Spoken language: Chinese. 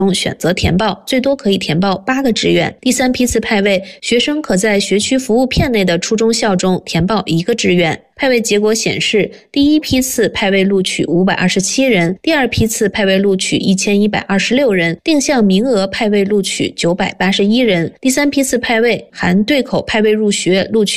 选择填报，最多可以填报8个志愿。第3批次派位，学生可在学区服务片内的初中校中填报1个志愿。派位结果显示，第1批次派位录取527人，第2批次派位录取1126人，定向名额派位录取981人。第3批次派位含对口派位入学录取